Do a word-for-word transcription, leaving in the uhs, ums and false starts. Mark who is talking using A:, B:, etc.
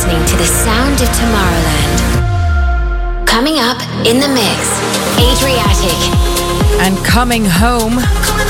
A: listening to the sound of Tomorrowland. Coming up in the mix, Adriatic.
B: And coming home,